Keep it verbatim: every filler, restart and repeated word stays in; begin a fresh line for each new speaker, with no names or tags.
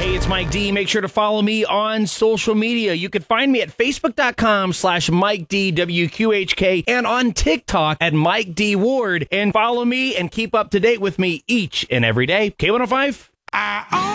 Hey, it's Mike D. Make sure to follow me on social media. You can find me at facebook.com slash Mike D W Q H K and on TikTok at Mike D Ward. And follow me and keep up to date with me each and every day. K one oh five.